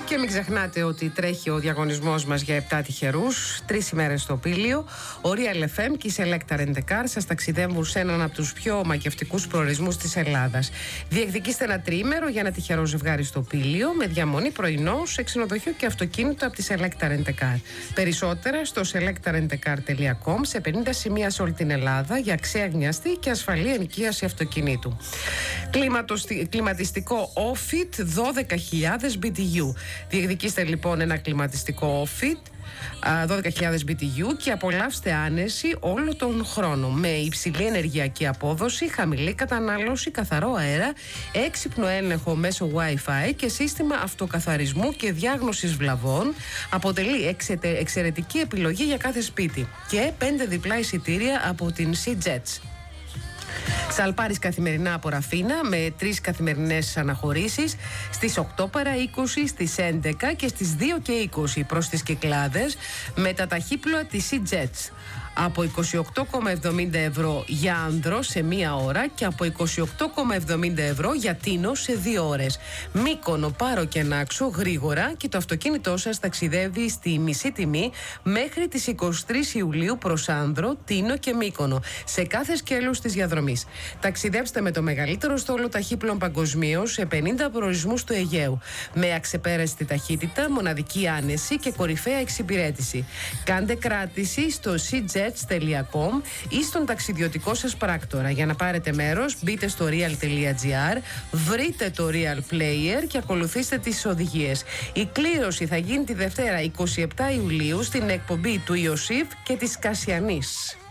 Και μην ξεχνάτε ότι τρέχει ο διαγωνισμός μας για 7 τυχερούς, 3 ημέρες στο Πήλιο. Ο Real FM και η Selecta Rent a Car σας ταξιδεύουν σε έναν από τους πιο μακευτικούς προορισμούς της Ελλάδας. Διεκδικήστε ένα τριήμερο για ένα τυχερό ζευγάρι στο Πήλιο με διαμονή πρωινό σε ξενοδοχείο και αυτοκίνητο από τη Selecta Rent a Car. Περισσότερα στο selectarentcar.com, σε 50 σημεία σε όλη την Ελλάδα για αξιαγνιαστή και ασφαλή ενοικίαση αυτοκινήτου. Κλιματιστικό Ofit 12.000 BTU. Διεκδικήστε λοιπόν ένα κλιματιστικό Ofit 12.000 BTU και απολαύστε άνεση όλο τον χρόνο με υψηλή ενεργειακή απόδοση, χαμηλή κατανάλωση, καθαρό αέρα, έξυπνο έλεγχο μέσω Wi-Fi και σύστημα αυτοκαθαρισμού και διάγνωσης βλαβών. Αποτελεί εξαιρετική επιλογή για κάθε σπίτι και 5 διπλά εισιτήρια από την SeaJets. Σαλπάρης καθημερινά από Ραφίνα με 3 καθημερινές αναχωρήσεις στις 8 παρά 20, στις 11 και στις 2 και 20 προς τις Κυκλάδες με τα ταχύπλοα της SeaJets. Από 28,70 ευρώ για άνδρο σε 1 ώρα και από 28,70 ευρώ για τίνο σε 2 ώρες. Μύκονο, Πάρο και Νάξο γρήγορα και το αυτοκίνητό σας ταξιδεύει στη μισή τιμή μέχρι τις 23 Ιουλίου προς άνδρο, Τίνο και Μύκονο σε κάθε σκέλος της διαδρομής. Ταξιδέψτε με το μεγαλύτερο στόλο ταχύπλων παγκοσμίως σε 50 προορισμούς του Αιγαίου με αξεπέραστη ταχύτητα, μοναδική άνεση και κορυφαία εξυπηρέτηση. Κάντε κράτηση στο SeaJets.com ή στον ταξιδιωτικό σας πράκτορα. Για να πάρετε μέρος, μπείτε στο real.gr, βρείτε το Real Player και ακολουθήστε τις οδηγίες. Η κλήρωση θα γίνει τη Δευτέρα 27 Ιουλίου στην εκπομπή του Ιωσήφ και της Κασιανής.